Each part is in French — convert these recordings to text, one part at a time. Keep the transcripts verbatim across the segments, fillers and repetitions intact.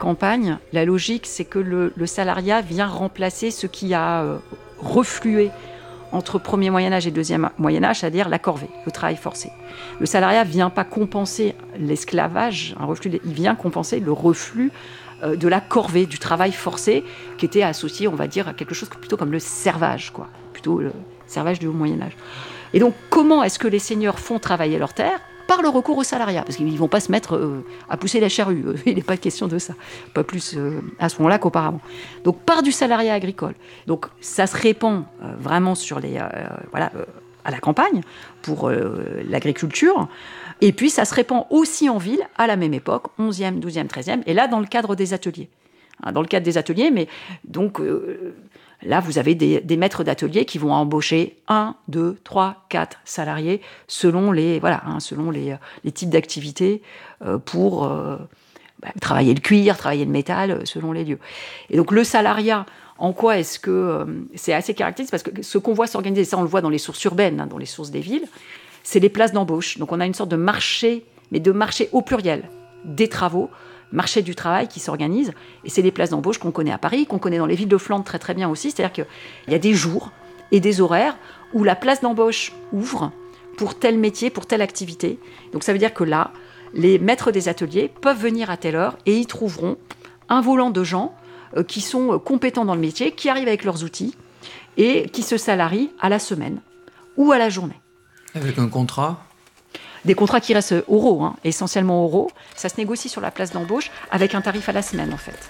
campagne, la logique, c'est que le, le salariat vient remplacer ce qui a euh, reflué entre premier Moyen-Âge et deuxième Moyen-Âge, c'est-à-dire la corvée, le travail forcé. Le salariat ne vient pas compenser l'esclavage, un reflux, il vient compenser le reflux euh, de la corvée, du travail forcé, qui était associé, on va dire, à quelque chose plutôt comme le servage, quoi, plutôt le servage du haut Moyen-Âge. Et donc, comment est-ce que les seigneurs font travailler leurs terres ? Par le recours au salariat, parce qu'ils ne vont pas se mettre euh, à pousser la charrue. Il n'est pas question de ça, pas plus euh, à ce moment-là qu'auparavant. Donc, par du salariat agricole. Donc, ça se répand euh, vraiment sur les, euh, voilà, euh, à la campagne, pour euh, l'agriculture. Et puis, ça se répand aussi en ville, à la même époque, onzième, douzième, treizième, et là, dans le cadre des ateliers. Hein, dans le cadre des ateliers, mais donc... Euh, Là, vous avez des, des maîtres d'atelier qui vont embaucher un, deux, trois, quatre salariés selon les, voilà, hein, selon les, les types d'activités euh, pour euh, bah, travailler le cuir, travailler le métal, euh, selon les lieux. Et donc, le salariat, en quoi est-ce que euh, c'est assez caractéristique ? Parce que ce qu'on voit s'organiser, ça on le voit dans les sources urbaines, hein, dans les sources des villes, c'est les places d'embauche. Donc, on a une sorte de marché, mais de marché au pluriel, des travaux, marché du travail qui s'organise, et c'est les places d'embauche qu'on connaît à Paris, qu'on connaît dans les villes de Flandre très très bien aussi, c'est-à-dire qu'il y a des jours et des horaires où la place d'embauche ouvre pour tel métier, pour telle activité. Donc ça veut dire que là, les maîtres des ateliers peuvent venir à telle heure et ils trouveront un volant de gens euh, qui sont compétents dans le métier, qui arrivent avec leurs outils et qui se salarient à la semaine ou à la journée. Avec un contrat ? Des contrats qui restent oraux, hein, essentiellement oraux. Ça se négocie sur la place d'embauche avec un tarif à la semaine, en fait.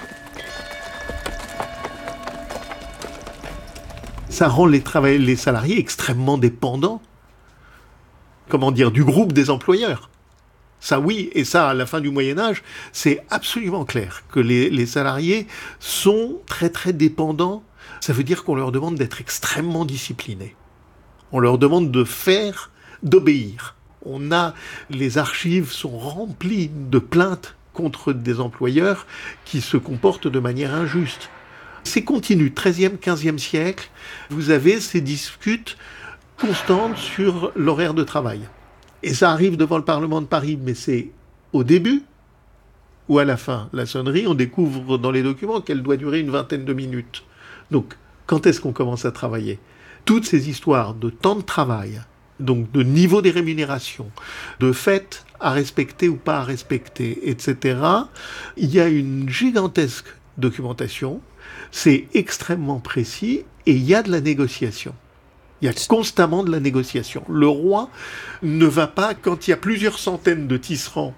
Ça rend les, travail- les salariés extrêmement dépendants, comment dire, du groupe des employeurs. Ça, oui, et ça, à la fin du Moyen-Âge, c'est absolument clair que les, les salariés sont très, très dépendants. Ça veut dire qu'on leur demande d'être extrêmement disciplinés. On leur demande de faire, d'obéir. On a, les archives sont remplies de plaintes contre des employeurs qui se comportent de manière injuste. C'est continu, treizième, quinzième siècle, vous avez ces disputes constantes sur l'horaire de travail. Et ça arrive devant le Parlement de Paris, mais c'est au début ou à la fin. La sonnerie, on découvre dans les documents qu'elle doit durer une vingtaine de minutes. Donc, quand est-ce qu'on commence à travailler ? Toutes ces histoires de temps de travail, donc de niveau des rémunérations, de fêtes à respecter ou pas à respecter, et cetera. Il y a une gigantesque documentation, c'est extrêmement précis, et il y a de la négociation. Il y a constamment de la négociation. Le roi ne va pas, quand il y a plusieurs centaines de tisserands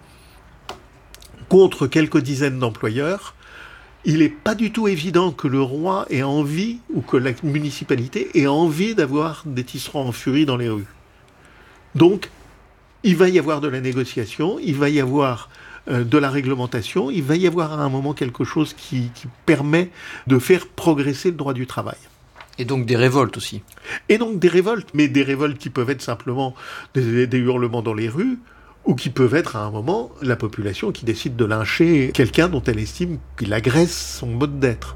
contre quelques dizaines d'employeurs, il n'est pas du tout évident que le roi ait envie, ou que la municipalité ait envie d'avoir des tisserands en furie dans les rues. Donc, il va y avoir de la négociation, il va y avoir euh, de la réglementation, il va y avoir à un moment quelque chose qui, qui permet de faire progresser le droit du travail. Et donc des révoltes aussi. Et donc des révoltes, mais des révoltes qui peuvent être simplement des, des hurlements dans les rues, ou qui peuvent être à un moment la population qui décide de lyncher quelqu'un dont elle estime qu'il agresse son mode d'être.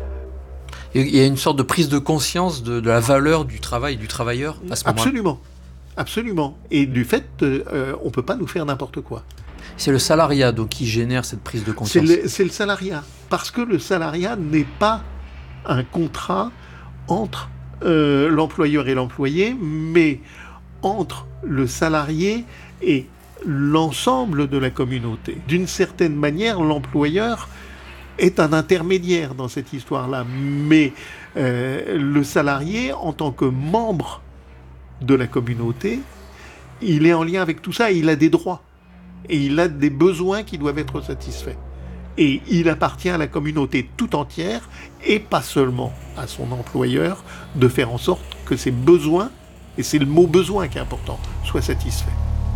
Il y a une sorte de prise de conscience de, de la valeur du travail et du travailleur à ce moment-là. Absolument. Absolument. Et du fait, euh, on ne peut pas nous faire n'importe quoi. C'est le salariat donc, qui génère cette prise de conscience. C'est le, c'est le salariat. Parce que le salariat n'est pas un contrat entre euh, l'employeur et l'employé, mais entre le salarié et l'ensemble de la communauté. D'une certaine manière, l'employeur est un intermédiaire dans cette histoire-là. Mais euh, le salarié, en tant que membre de la communauté, il est en lien avec tout ça, et il a des droits, et il a des besoins qui doivent être satisfaits. Et il appartient à la communauté tout entière, et pas seulement à son employeur, de faire en sorte que ses besoins, et c'est le mot besoin qui est important, soient satisfaits.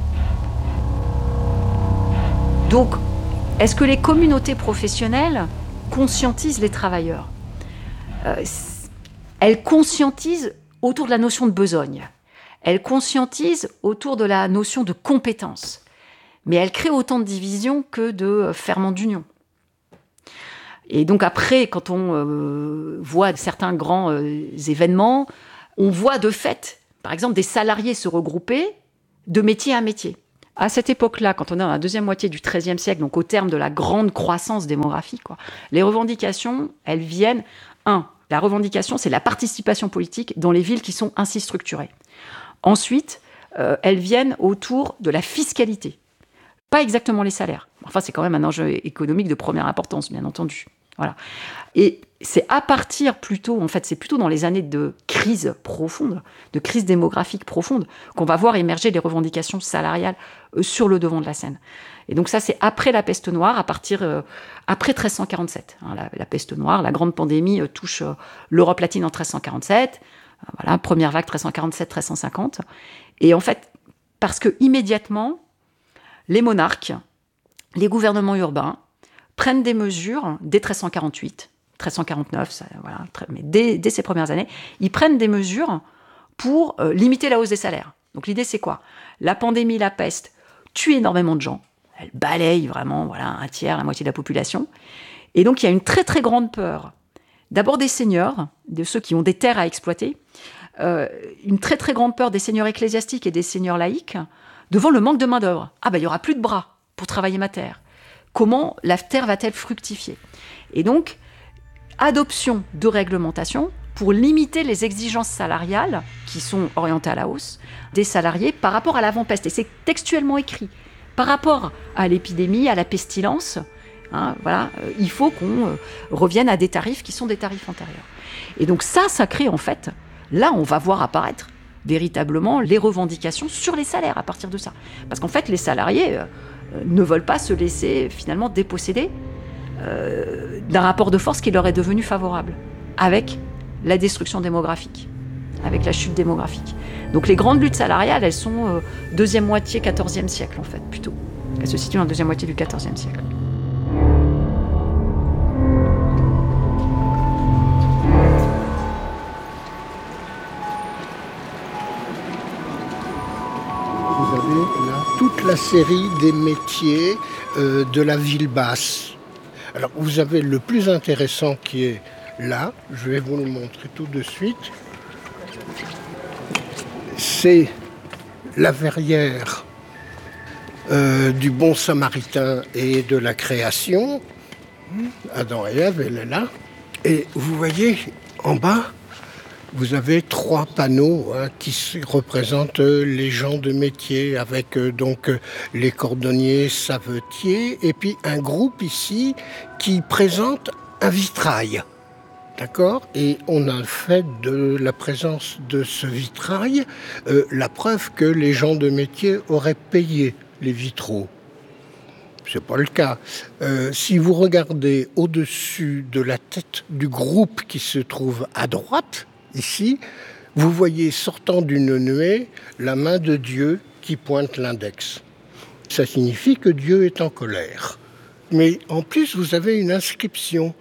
Donc, est-ce que les communautés professionnelles conscientisent les travailleurs ? euh, Elles conscientisent autour de la notion de besogne. Elle conscientise autour de la notion de compétence. Mais elle crée autant de divisions que de ferments d'union. Et donc après, quand on euh, voit certains grands euh, événements, on voit de fait, par exemple, des salariés se regrouper de métier à métier. À cette époque-là, quand on est dans la deuxième moitié du treizième siècle, donc au terme de la grande croissance démographique, quoi, les revendications, elles viennent, un, la revendication, c'est la participation politique dans les villes qui sont ainsi structurées. Ensuite, euh, elles viennent autour de la fiscalité, pas exactement les salaires. Enfin, c'est quand même un enjeu économique de première importance, bien entendu. Voilà. Et c'est à partir plutôt, en fait, c'est plutôt dans les années de crise profonde, de crise démographique profonde, qu'on va voir émerger les revendications salariales euh, sur le devant de la scène. Et donc ça, c'est après la peste noire, à partir euh, après treize cent quarante-sept. Hein, la, la peste noire, la grande pandémie euh, touche euh, l'Europe latine en treize cent quarante-sept. Euh, voilà, première vague treize cent quarante-sept treize cent cinquante. Et en fait, parce que immédiatement, les monarques, les gouvernements urbains prennent des mesures dès treize cent quarante-huit, treize cent quarante-neuf, ça, voilà, très, mais dès, dès ces premières années, ils prennent des mesures pour euh, limiter la hausse des salaires. Donc l'idée, c'est quoi ? La pandémie, la peste, tue énormément de gens. Elle balaye vraiment voilà, un tiers, la moitié de la population. Et donc il y a une très très grande peur, d'abord des seigneurs, de ceux qui ont des terres à exploiter, euh, une très très grande peur des seigneurs ecclésiastiques et des seigneurs laïcs, devant le manque de main-d'œuvre. Ah ben il n'y aura plus de bras pour travailler ma terre. Comment la terre va-t-elle fructifier ? Et donc, adoption de réglementations pour limiter les exigences salariales, qui sont orientées à la hausse, des salariés par rapport à l'avant-peste. Et c'est textuellement écrit. Par rapport à l'épidémie, à la pestilence, hein, voilà, euh, il faut qu'on euh, revienne à des tarifs qui sont des tarifs antérieurs. Et donc ça, ça crée en fait, là on va voir apparaître véritablement les revendications sur les salaires à partir de ça. Parce qu'en fait, les salariés euh, ne veulent pas se laisser finalement déposséder euh, d'un rapport de force qui leur est devenu favorable, avec la destruction démographique, avec la chute démographique. Donc les grandes luttes salariales, elles sont euh, deuxième moitié quatorzième siècle en fait, plutôt. Elles se situent dans la deuxième moitié du quatorzième siècle. Vous avez là toute la série des métiers euh, de la ville basse. Alors vous avez le plus intéressant qui est là, je vais vous le montrer tout de suite. C'est la verrière euh, du bon samaritain et de la création. Adam et Ève, elle est là. Et vous voyez, en bas, vous avez trois panneaux hein, qui représentent les gens de métier, avec euh, donc les cordonniers, savetiers, et puis un groupe ici qui présente un vitrail. D'accord ? Et on a fait de la présence de ce vitrail euh, la preuve que les gens de métier auraient payé les vitraux. C'est pas le cas. Euh, si vous regardez au-dessus de la tête du groupe qui se trouve à droite, ici, vous voyez sortant d'une nuée la main de Dieu qui pointe l'index. Ça signifie que Dieu est en colère. Mais en plus, vous avez une inscription.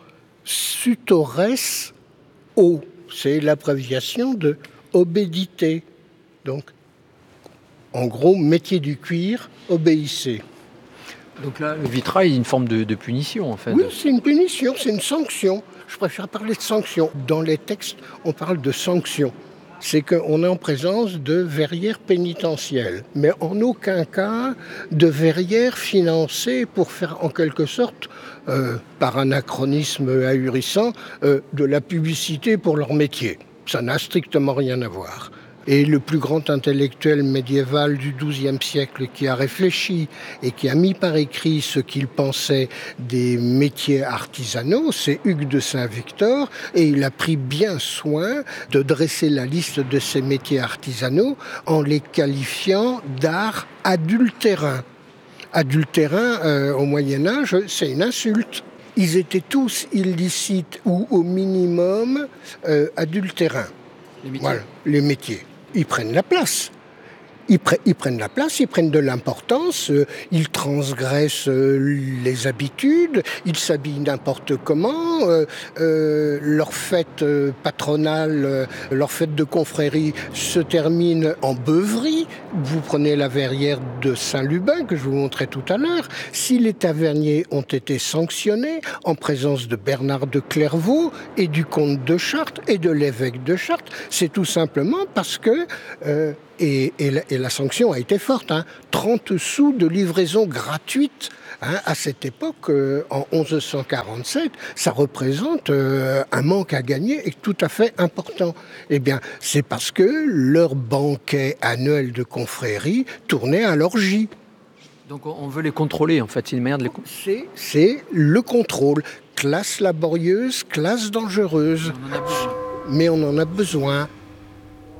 Sutores O, c'est l'abréviation de obédité. Donc, en gros, métier du cuir, obéissez. Donc là, le vitrail est une forme de, de punition, en fait. Oui, c'est une punition, c'est une sanction. Je préfère parler de sanction. Dans les textes, on parle de sanction. C'est qu'on est en présence de verrières pénitentielles, mais en aucun cas de verrières financées pour faire en quelque sorte, euh, par anachronisme ahurissant, euh, de la publicité pour leur métier. Ça n'a strictement rien à voir. Et le plus grand intellectuel médiéval du douzième siècle qui a réfléchi et qui a mis par écrit ce qu'il pensait des métiers artisanaux, c'est Hugues de Saint-Victor, et il a pris bien soin de dresser la liste de ces métiers artisanaux en les qualifiant d'art adultérin. Adultérin, euh, au Moyen-Âge, c'est une insulte. Ils étaient tous illicites ou au minimum euh, adultérins. Les métiers. Voilà, les métiers. Ils prennent la place. Ils, pre- ils prennent la place, ils prennent de l'importance, euh, ils transgressent euh, les habitudes, ils s'habillent n'importe comment, euh, euh, leur fête euh, patronale, euh, leur fête de confrérie se termine en beuverie. Vous prenez la verrière de Saint-Lubin, que je vous montrais tout à l'heure. Si les taverniers ont été sanctionnés en présence de Bernard de Clairvaux et du comte de Chartres et de l'évêque de Chartres, c'est tout simplement parce que... Euh, Et, et, la, et la sanction a été forte, hein, trente sous de livraison gratuite. Hein, à cette époque, euh, en mille cent quarante-sept, ça représente euh, un manque à gagner et tout à fait important. Eh bien, c'est parce que leur banquet annuel de confrérie tournait à l'orgie. Donc on veut les contrôler, en fait, c'est une manière de les contrôler. C'est, c'est le contrôle. Classe laborieuse, classe dangereuse. On en a besoin. Mais on en a besoin.